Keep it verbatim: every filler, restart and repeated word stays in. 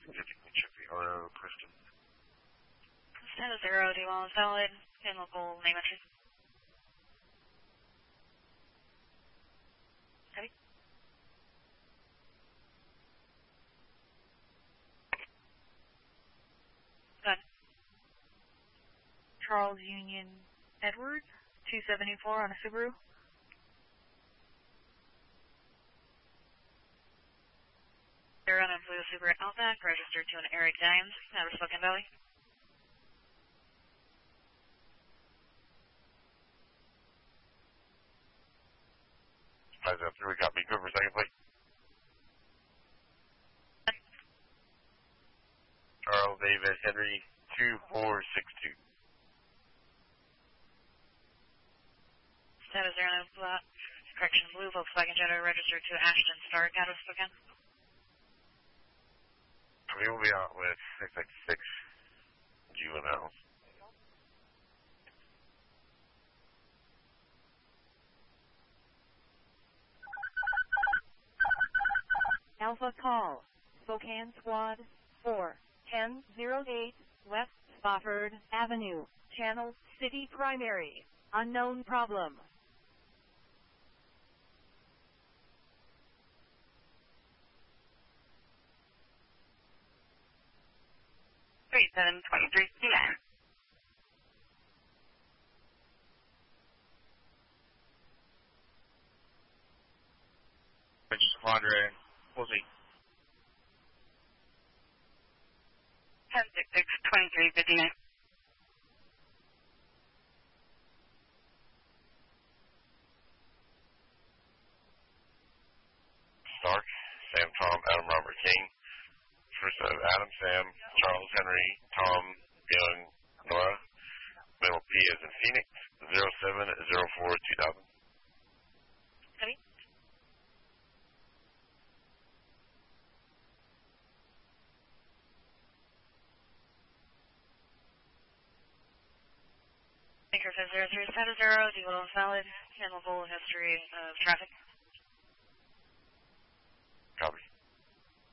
Check the R O, Kristen. Status zero, D one valid, and local name entry. Copy. Good. Charles Union Edward, two seventy-four on a Subaru. They're on a blue Subaru Outback, registered to an Eric Dimes, out of Spokane Valley. five zero three, we copy. Go for second plate. Charles David Henry, two four six two. Status zero, black, correction, blue Volkswagen Jetta, registered to Ashton Stark, out of Spokane. We will be out with six six six juveniles. Alpha call, Spokane Squad, four ten oh eight, West Spofford Avenue, Channel City Primary, unknown problem. three seven two three, nine. Bridge Padre, we'll see. ten six six, twenty-three fifty-nine. Stark, Sam, Tom, Adam, Robert, King. First of Adam, Sam, Charles, Henry, Tom, Young, Nora. Middle P is in Phoenix, zero seven zero four two thousand. Copy. Anchor five zero three, status zero, D one valid, and local history of traffic.